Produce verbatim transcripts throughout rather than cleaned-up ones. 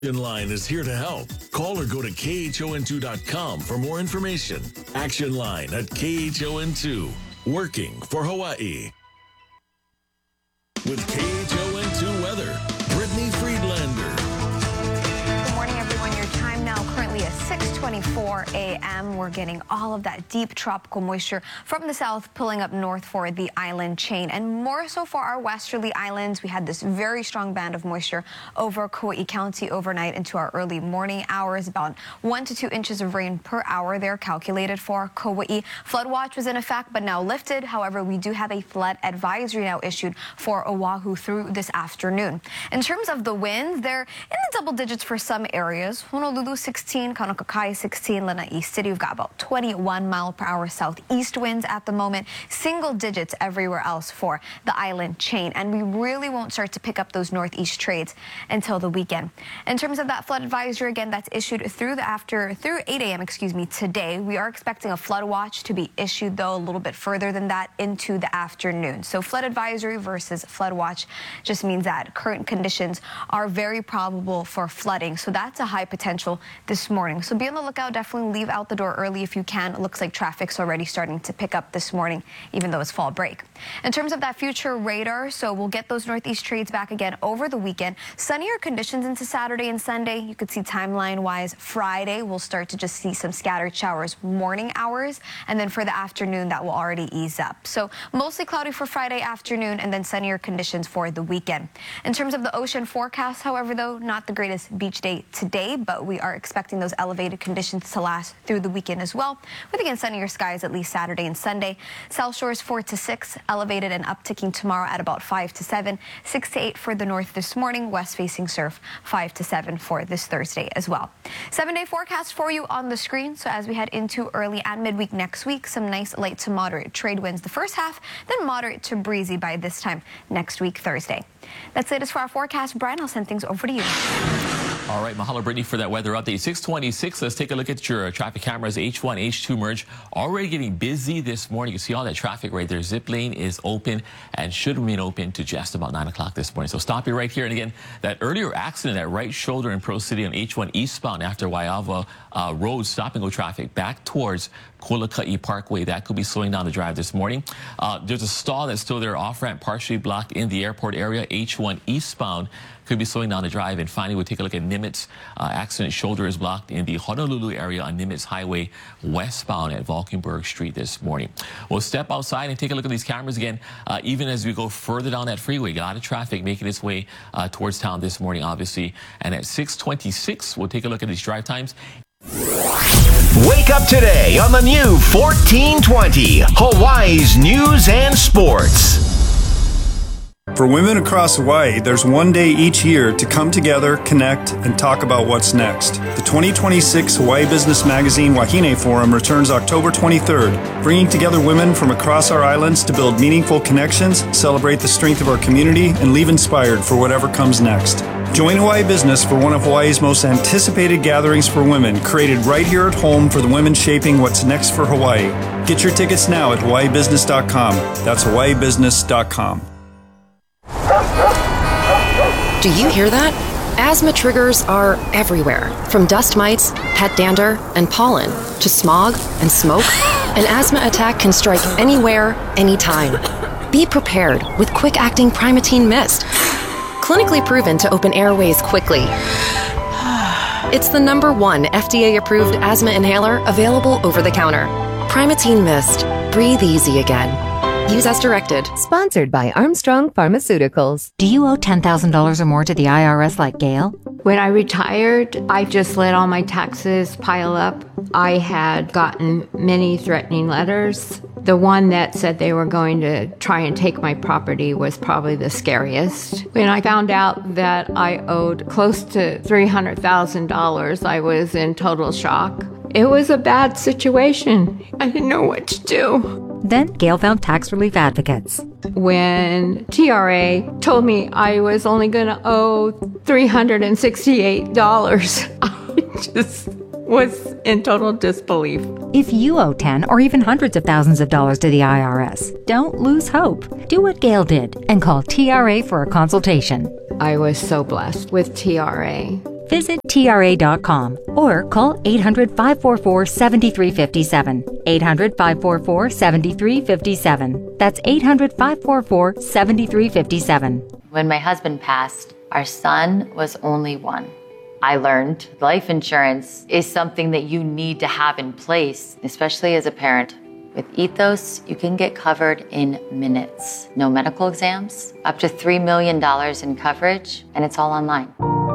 Action Line is here to help. Call or go to K H O N two dot com for more information. Action Line at K H O N two. Working for Hawaii. With K H O N two weather, Brittany Friedlander. Good morning, everyone. Your time now currently is six twenty-four a m We're getting all of that deep tropical moisture from the south pulling up north for the island chain, and more so for our westerly islands. We had this very strong band of moisture over Kauai County overnight into our early morning hours. About one to two inches of rain per hour there calculated for Kauai. Flood watch was in effect but now lifted. However, we do have a flood advisory now issued for Oahu through this afternoon. In terms of the winds, they're in the double digits for some areas. Honolulu sixteen, Kaunakakai sixteen, Lanai City, we've got about twenty-one mile per hour southeast winds at the moment. Single digits everywhere else for the island chain, and we really won't start to pick up those northeast trades until the weekend. In terms of that flood advisory, again, that's issued through the after through eight a m excuse me today. We are expecting a flood watch to be issued though a little bit further than that into the afternoon. So flood advisory versus flood watch just means that current conditions are very probable for flooding. So that's a high potential this morning. So be on the lookout. Definitely leave out the door early if you can. It looks like traffic's already starting to pick up this morning, even though it's fall break. In terms of that future radar, so we'll get those northeast trades back again over the weekend. Sunnier conditions into Saturday and Sunday. You could see timeline-wise Friday, we'll start to just see some scattered showers morning hours, and then for the afternoon, that will already ease up. So mostly cloudy for Friday afternoon, and then sunnier conditions for the weekend. In terms of the ocean forecast, however, though, not the greatest beach day today, but we are expecting those elevated conditions to last through the weekend as well, with again sunnier skies at least Saturday and Sunday. South shores four to six, elevated and upticking tomorrow at about five to seven, six to eight for the north this morning, west facing surf five to seven for this Thursday as well. Seven day forecast for you on the screen. So as we head into early and midweek next week, some nice light to moderate trade winds the first half, then moderate to breezy by this time next week Thursday. That's it as for our forecast. Brian, I'll send things over to you. All right, mahalo, Brittany, for that weather update. six twenty-six, let's take a look at your traffic cameras. H one, H two merge already getting busy this morning. You can see all that traffic right there. Zip lane is open and should remain open to just about nine o'clock this morning. So stop you right here. And again, that earlier accident at right shoulder in Pro City on H one eastbound after Waiawa uh, Road, stop and go traffic back towards Koloka'i Parkway. That could be slowing down the drive this morning. Uh, there's a stall that's still there, off-ramp partially blocked in the airport area. H one eastbound could be slowing down the drive. And finally, we'll take a look at Nimitz. Uh, accident shoulder is blocked in the Honolulu area on Nimitz Highway westbound at Valkenburg Street this morning. We'll step outside and take a look at these cameras again. Uh, even as we go further down that freeway, a lot of traffic making its way uh, towards town this morning, obviously. And at six twenty-six, we'll take a look at these drive times. Wake up today on the new fourteen twenty, Hawaii's News and Sports. For women across Hawaii, there's one day each year to come together, connect, and talk about what's next. The twenty twenty-six Hawaii Business Magazine Wahine Forum returns October twenty-third, bringing together women from across our islands to build meaningful connections, celebrate the strength of our community, and leave inspired for whatever comes next. Join Hawaii Business for one of Hawaii's most anticipated gatherings for women, created right here at home for the women shaping what's next for Hawaii. Get your tickets now at hawaii business dot com. That's hawaii business dot com. Do you hear that? Asthma triggers are everywhere, from dust mites, pet dander, and pollen, to smog and smoke. An asthma attack can strike anywhere, anytime. Be prepared with quick-acting Primatene Mist. Clinically proven to open airways quickly. It's the number one F D A-approved asthma inhaler available over the counter. Primatene Mist. Breathe easy again. Use as directed. Sponsored by Armstrong Pharmaceuticals. Do you owe ten thousand dollars or more to the I R S like Gail? When I retired, I just let all my taxes pile up. I had gotten many threatening letters. The one that said they were going to try and take my property was probably the scariest. When I found out that I owed close to three hundred thousand dollars, I was in total shock. It was a bad situation. I didn't know what to do. Then Gail found tax relief advocates. When T R A told me I was only going to owe three hundred sixty-eight dollars, I just was in total disbelief. If you owe ten or even hundreds of thousands of dollars to the I R S, don't lose hope. Do what Gail did and call T R A for a consultation. I was so blessed with T R A. Visit T R A dot com or call eight hundred, five four four, seven three five seven. eight hundred, five four four, seven three five seven. That's eight hundred, five four four, seven three five seven. When my husband passed, our son was only one. I learned life insurance is something that you need to have in place, especially as a parent. With Ethos, you can get covered in minutes. No medical exams, up to three million dollars in coverage, and it's all online.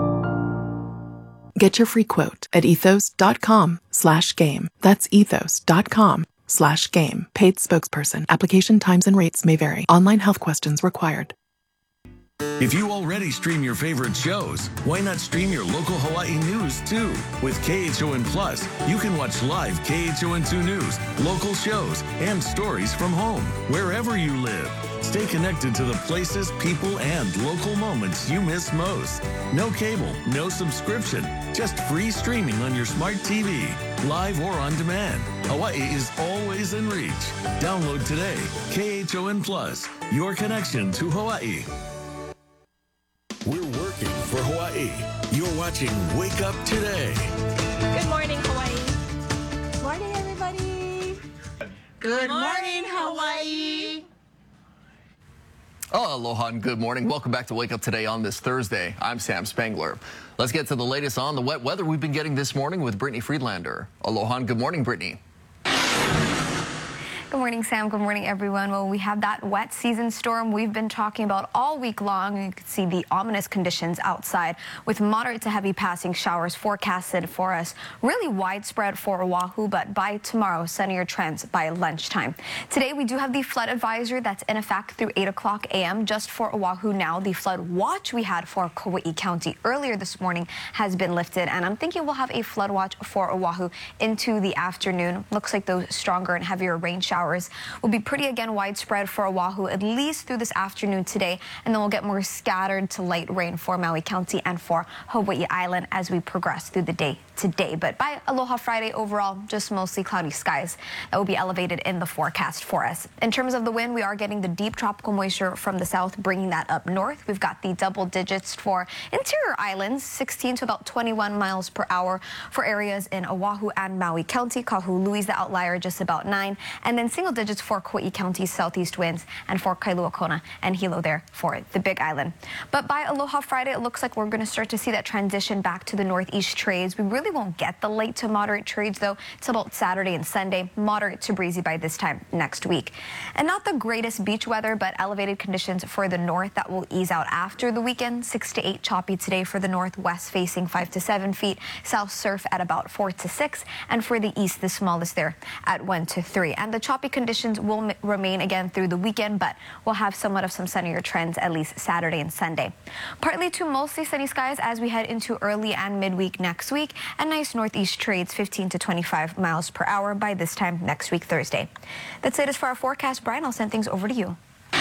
Get your free quote at ethos.com slash game. That's ethos.com slash game. Paid spokesperson. Application times and rates may vary. Online health questions required. If you already stream your favorite shows, why not stream your local Hawaii news too? With K H O N Plus, you can watch live K H O N two news, local shows, and stories from home, wherever you live. Stay connected to the places, people, and local moments you miss most. No cable, no subscription, just free streaming on your smart T V, live or on demand. Hawaii is always in reach. Download today. K H O N Plus, your connection to Hawaii. We're working for Hawaii. You're watching Wake Up Today. Good morning, Hawaii. Morning, everybody. Good morning, Hawaii. Oh, aloha and good morning. Welcome back to Wake Up Today on this Thursday. I'm Sam Spangler. Let's get to the latest on the wet weather we've been getting this morning with Brittany Friedlander. Aloha and good morning, Brittany. Good morning, Sam. Good morning, everyone. Well, we have that wet season storm we've been talking about all week long. You can see the ominous conditions outside with moderate to heavy passing showers forecasted for us. Really widespread for Oahu, but by tomorrow, sunnier trends by lunchtime. Today, we do have the flood advisory that's in effect through eight o'clock a m just for Oahu now. The flood watch we had for Kauai County earlier this morning has been lifted, and I'm thinking we'll have a flood watch for Oahu into the afternoon. Looks like those stronger and heavier rain showers will be pretty again widespread for Oahu at least through this afternoon today, and then we'll get more scattered to light rain for Maui County and for Hawaii Island as we progress through the day today. But by Aloha Friday overall, just mostly cloudy skies that will be elevated in the forecast for us. In terms of the wind, we are getting the deep tropical moisture from the south, bringing that up north. We've got the double digits for interior islands, sixteen to about twenty-one miles per hour for areas in Oahu and Maui County. Kahului's the outlier, just about nine, and then single digits for Kauai County's southeast winds and for Kailua Kona and Hilo there for the Big Island. But by Aloha Friday, it looks like we're going to start to see that transition back to the northeast trades. We really won't get the late to moderate trades, though, till about Saturday and Sunday. Moderate to breezy by this time next week. And not the greatest beach weather, but elevated conditions for the north that will ease out after the weekend. Six to eight choppy today for the northwest, facing five to seven feet. South surf at about four to six. And for the east, the smallest there at one to three. And the choppy conditions will remain again through the weekend, but we'll have somewhat of some sunnier trends at least Saturday and Sunday. Partly to mostly sunny skies as we head into early and midweek next week, and nice northeast trades fifteen to twenty-five miles per hour by this time next week Thursday. That's it as for our forecast. Brian, I'll send things over to you.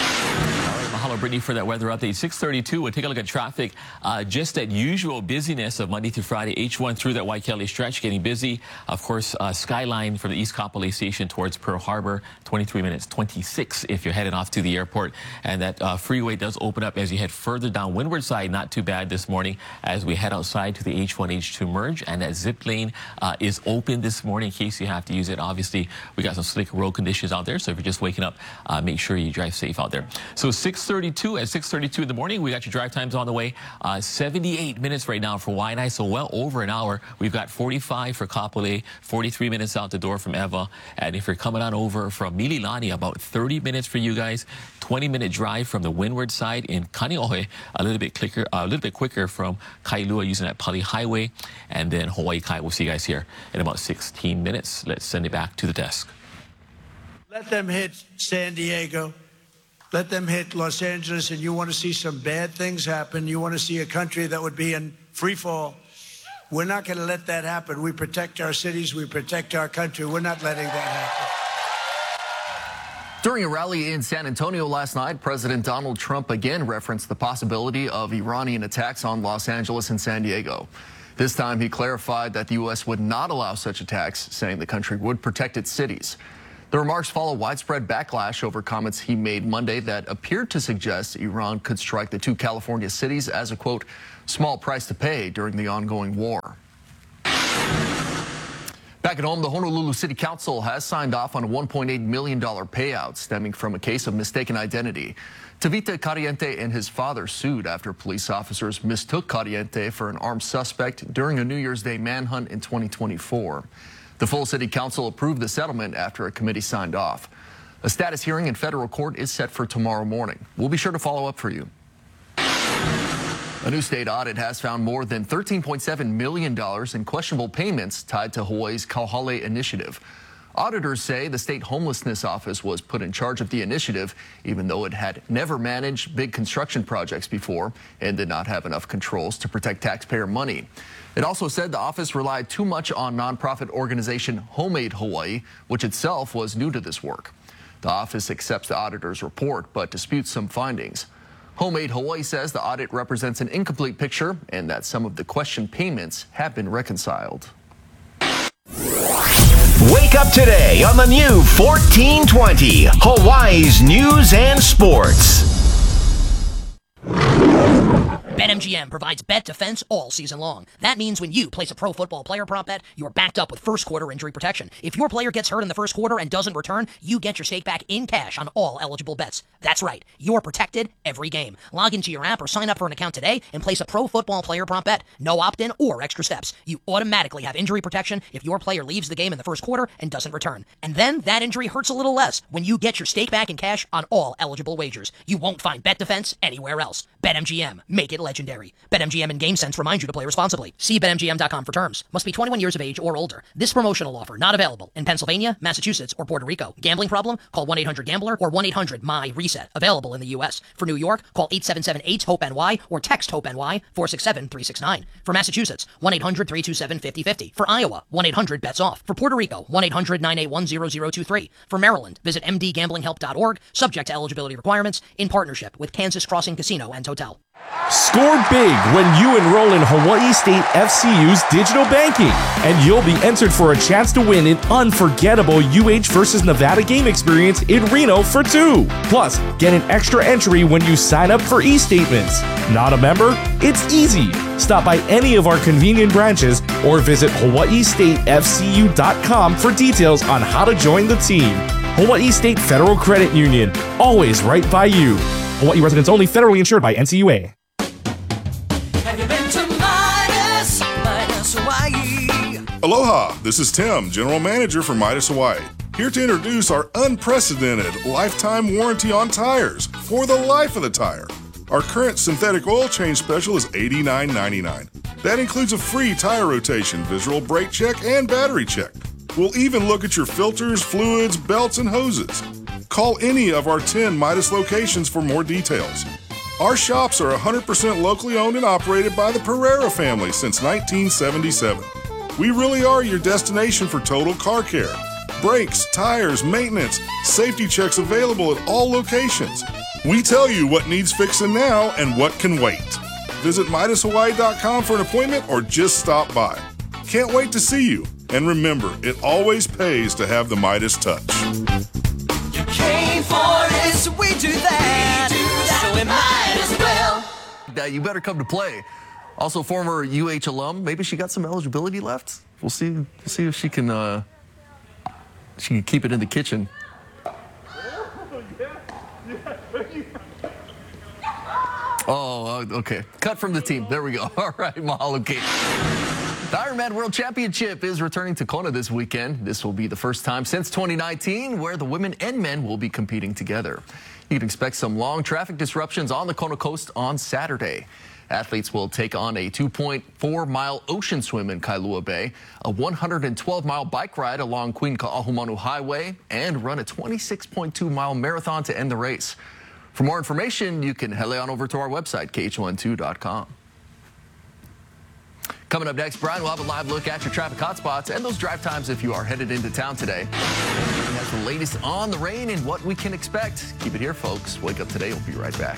Mahalo, Brittany, for that weather update. six thirty-two, we'll take a look at traffic. Uh, just that usual busyness of Monday through Friday. H one through that Waikele stretch getting busy. Of course, uh, Skyline from the East Kapolei Station towards Pearl Harbor, twenty-three minutes, twenty-six if you're heading off to the airport. And that uh, freeway does open up as you head further down Windward side. Not too bad this morning as we head outside to the H one, H two merge. And that zip lane uh, is open this morning in case you have to use it. Obviously, we got some slick road conditions out there. So if you're just waking up, uh, make sure you drive safe out there. So six thirty-two at six thirty-two in the morning, we got your drive times on the way. Uh, seventy-eight minutes right now for Waianae, so well over an hour. We've got forty-five for Kapolei, forty-three minutes out the door from Ewa. And if you're coming on over from Mililani, about thirty minutes for you guys. twenty minute drive from the windward side in Kaneohe, a little bit quicker, uh, a little bit quicker from Kailua using that Pali Highway. And then Hawaii Kai, we'll see you guys here in about sixteen minutes. Let's send it back to the desk. Let them hit San Diego. Let them hit Los Angeles, and you want to see some bad things happen. You want to see a country that would be in free fall. We're not going to let that happen. We protect our cities. We protect our country. We're not letting that happen. During a rally in San Antonio last night, President Donald Trump again referenced the possibility of Iranian attacks on Los Angeles and San Diego. This time, he clarified that the U S would not allow such attacks, saying the country would protect its cities. The remarks follow widespread backlash over comments he made Monday that appeared to suggest Iran could strike the two California cities as a, quote, small price to pay during the ongoing war. Back at home, the Honolulu City Council has signed off on a one point eight million dollars payout stemming from a case of mistaken identity. Tavita Cariente and his father sued after police officers mistook Cariente for an armed suspect during a New Year's Day manhunt in twenty twenty-four. The full City Council approved the settlement after a committee signed off. A status hearing in federal court is set for tomorrow morning. We'll be sure to follow up for you. A new state audit has found more than thirteen point seven million dollars in questionable payments tied to Hawaii's Kauhale initiative. Auditors say the state homelessness office was put in charge of the initiative, even though it had never managed big construction projects before and did not have enough controls to protect taxpayer money. It also said the office relied too much on nonprofit organization Homemade Hawaii, which itself was new to this work. The office accepts the auditor's report but disputes some findings. Homemade Hawaii says the audit represents an incomplete picture and that some of the questioned payments have been reconciled. Wake up today on the new fourteen twenty, Hawaii's News and Sports. BetMGM provides bet defense all season long. That means when you place a pro football player prop bet, you're backed up with first quarter injury protection. If your player gets hurt in the first quarter and doesn't return, you get your stake back in cash on all eligible bets. That's right, you're protected every game. Log into your app or sign up for an account today and place a pro football player prop bet. No opt-in or extra steps. You automatically have injury protection if your player leaves the game in the first quarter and doesn't return. And then that injury hurts a little less when you get your stake back in cash on all eligible wagers. You won't find bet defense anywhere else. BetMGM, make it legendary. BetMGM and GameSense remind you to play responsibly. See Bet M G M dot com for terms. Must be twenty-one years of age or older. This promotional offer not available in Pennsylvania, Massachusetts, or Puerto Rico. Gambling problem? Call one eight hundred gambler or one eight hundred M Y reset. Available in the U S. For New York, call eight seven seven eight hope N Y or text HOPE-NY four six seven three six nine. For Massachusetts, one eight hundred three two seven five zero five zero. For Iowa, one eight hundred bets off. For Puerto Rico, one eight hundred nine eight one zero zero two three. For Maryland, visit m d gambling help dot org. Subject to eligibility requirements in partnership with Kansas Crossing Casino and Hotel. Score big when you enroll in Hawaii State F C U's digital banking, and you'll be entered for a chance to win an unforgettable U H versus Nevada game experience in Reno for two. Plus, get an extra entry when you sign up for e-statements. Not a member? It's easy. Stop by any of our convenient branches or visit hawaii state f c u dot com for details on how to join the team. Hawaii State Federal Credit Union, always right by you. Hawaii residents only, federally insured by N C U A. Have you been to Midas, Midas Hawaii? Aloha, this is Tim, General Manager for Midas Hawaii. Here to introduce our unprecedented lifetime warranty on tires for the life of the tire. Our current synthetic oil change special is eighty-nine ninety-nine. That includes a free tire rotation, visual brake check, and battery check. We'll even look at your filters, fluids, belts, and hoses. Call any of our ten Midas locations for more details. Our shops are one hundred percent locally owned and operated by the Pereira family since nineteen seventy-seven. We really are your destination for total car care. Brakes, tires, maintenance, safety checks available at all locations. We tell you what needs fixing now and what can wait. Visit Midas Hawaii dot com for an appointment or just stop by. Can't wait to see you. And remember, it always pays to have the Midas touch. You came for this, we do that, we do that. So we might as well. Now you better come to play. Also, former U H alum, maybe she got some eligibility left. We'll see. We'll see if she can. Uh, she can keep it in the kitchen. Oh, uh, okay. Cut from the team. There we go. All right, mahalo, Kate. The Ironman World Championship is returning to Kona this weekend. This will be the first time since twenty nineteen where the women and men will be competing together. You can expect some long traffic disruptions on the Kona coast on Saturday. Athletes will take on a two point four mile ocean swim in Kailua Bay, a one hundred twelve mile bike ride along Queen Ka'ahumanu Highway, and run a twenty-six point two mile marathon to end the race. For more information, you can head on over to our website, K H O N two dot com. Coming up next, Brian will have a live look at your traffic hotspots and those drive times if you are headed into town today. He has the latest on the rain and what we can expect. Keep it here, folks. Wake Up Today. We'll be right back.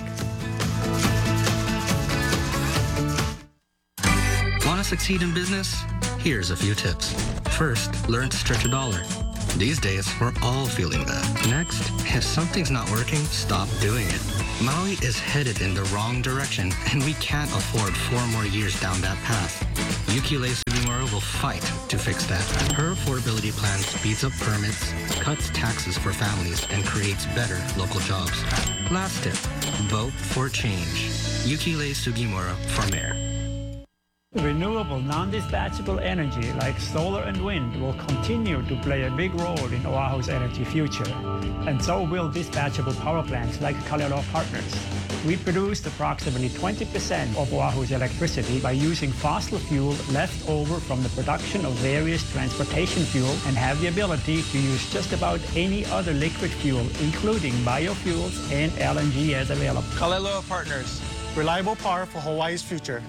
Want to succeed in business? Here's a few tips. First, learn to stretch a dollar. These days, we're all feeling that. Next, if something's not working, stop doing it. Maui is headed in the wrong direction, and we can't afford four more years down that path. Yukilei Sugimura will fight to fix that. Her affordability plan speeds up permits, cuts taxes for families, and creates better local jobs. Last tip, vote for change. Yukilei Sugimura for mayor. Renewable, non-dispatchable energy like solar and wind will continue to play a big role in Oahu's energy future, and so will dispatchable power plants like Kalaloa Partners. We produced approximately twenty percent of Oahu's electricity by using fossil fuel left over from the production of various transportation fuel, and have the ability to use just about any other liquid fuel, including biofuels and L N G as available. Kalaloa Partners, reliable power for Hawaii's future.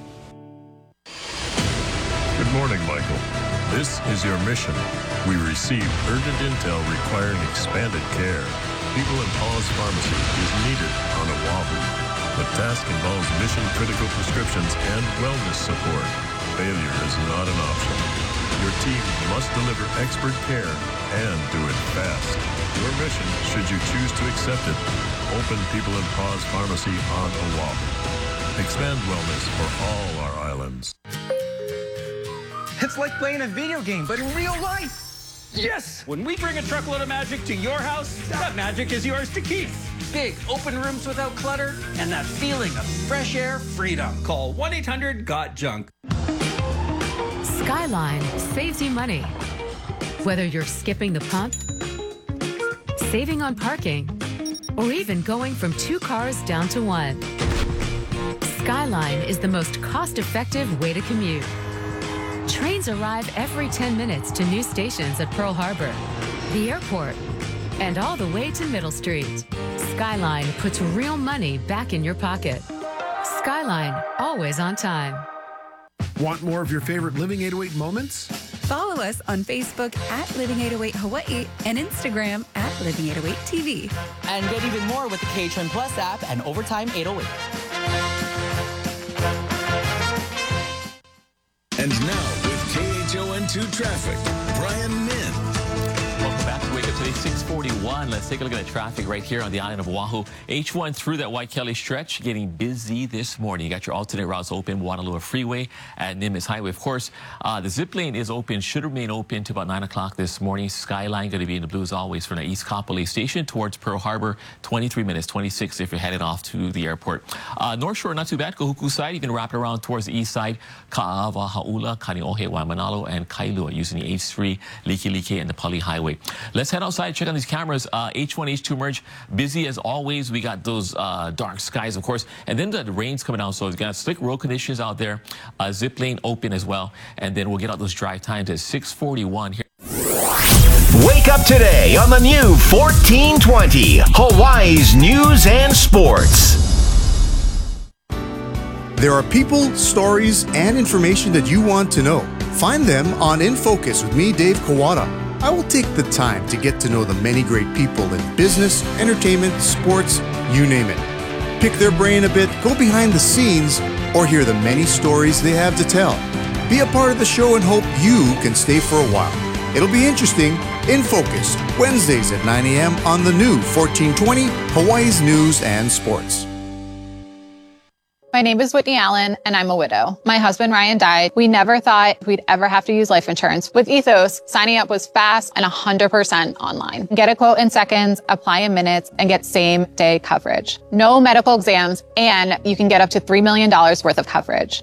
Good morning, Michael. This is your mission. We received urgent intel requiring expanded care. People in Paul's Pharmacy is needed on Oahu. The task involves mission-critical prescriptions and wellness support. Failure is not an option. Your team must deliver expert care and do it fast. Your mission, should you choose to accept it, open People in Paul's Pharmacy on Oahu. Expand wellness for all our islands. It's like playing a video game, but in real life. Yes! When we bring a truckload of magic to your house, that magic is yours to keep. Big open rooms without clutter, and that feeling of fresh air freedom. Call one eight hundred got junk. Skyline saves you money. Whether you're skipping the pump, saving on parking, or even going from two cars down to one, Skyline is the most cost-effective way to commute. Trains arrive every ten minutes to new stations at Pearl Harbor, the airport, and all the way to Middle Street. Skyline puts real money back in your pocket. Skyline, always on time. Want more of your favorite Living eight oh eight moments? Follow us on Facebook at Living eight oh eight Hawaii and Instagram at Living eight oh eight T V. And get even more with the K H O N Plus app and Overtime eight oh eight. And now with K H O N two traffic, Brian Min. Welcome back to Wake Up Today, six forty-one. Let's take a look at the traffic right here on the island of Oahu. H one through that Waikele stretch, getting busy this morning. You got your alternate routes open, Wanalua Freeway and Nimitz Highway. Of course, uh, the zip lane is open, should remain open to about nine o'clock this morning. Skyline going to be in the blue as always from the East Kapolei Station towards Pearl Harbor. twenty-three minutes, twenty-six if you're headed off to the airport. Uh, North Shore, not too bad. Kahuku side, you can wrap it around towards the east side. Ka'ava, Ha'ula, Kaneohe, Waimanalo, and Kailua using the H three, Likelike, and the Pali Highway. Let's head outside, check on these cameras. Uh, H one, H two merge, busy as always. We got those uh, dark skies, of course, and then the, the rain's coming down, so we've got slick road conditions out there. Uh, zip lane open as well, and then we'll get out those drive times at six forty-one here. Wake up today on the new fourteen twenty, Hawaii's News and Sports. There are people, stories, and information that you want to know. Find them on In Focus with me, Dave Kawada. I will take the time to get to know the many great people in business, entertainment, sports, you name it. Pick their brain a bit, go behind the scenes, or hear the many stories they have to tell. Be a part of the show and hope you can stay for a while. It'll be interesting. In Focus, Wednesdays at nine a m on the new fourteen twenty, Hawaii's News and Sports. My name is Whitney Allen, and I'm a widow. My husband, Ryan, died. We never thought we'd ever have to use life insurance. With Ethos, signing up was fast and one hundred percent online. Get a quote in seconds, apply in minutes, and get same-day coverage. No medical exams, and you can get up to three million dollars worth of coverage.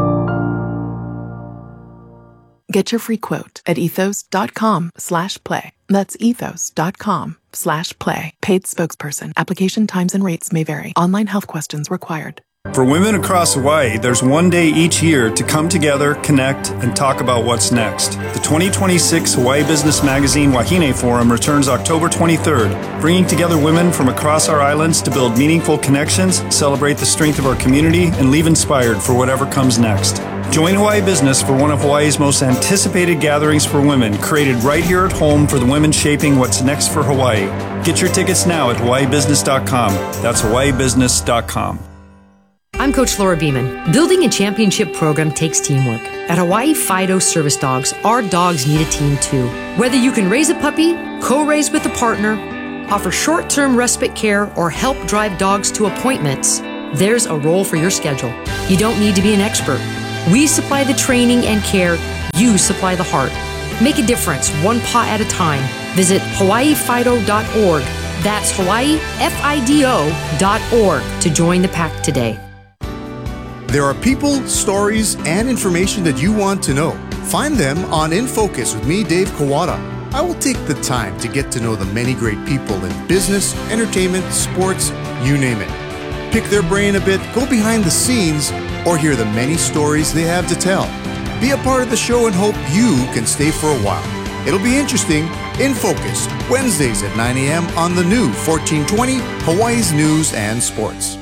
Get your free quote at ethos.com slash play. That's ethos.com slash play. Paid spokesperson. Application times and rates may vary. Online health questions required. For women across Hawaii, there's one day each year to come together, connect, and talk about what's next. The twenty twenty-six Hawaii Business Magazine Wahine Forum returns October twenty-third, bringing together women from across our islands to build meaningful connections, celebrate the strength of our community, and leave inspired for whatever comes next. Join Hawaii Business for one of Hawaii's most anticipated gatherings for women, created right here at home for the women shaping what's next for Hawaii. Get your tickets now at hawaii business dot com. That's hawaii business dot com. I'm Coach Laura Beeman. Building a championship program takes teamwork. At Hawaii Fido Service Dogs, our dogs need a team too. Whether you can raise a puppy, co-raise with a partner, offer short-term respite care, or help drive dogs to appointments, there's a role for your schedule. You don't need to be an expert. We supply the training and care. You supply the heart. Make a difference, one paw at a time. Visit hawaii fido dot org. That's Hawaii F I D O dot org to join the pack today. There are people, stories, and information that you want to know. Find them on In Focus with me, Dave Kawada. I will take the time to get to know the many great people in business, entertainment, sports, you name it. Pick their brain a bit, go behind the scenes, or hear the many stories they have to tell. Be a part of the show and hope you can stay for a while. It'll be interesting. In Focus, Wednesdays at nine a.m. on the new fourteen twenty Hawaii's News and Sports.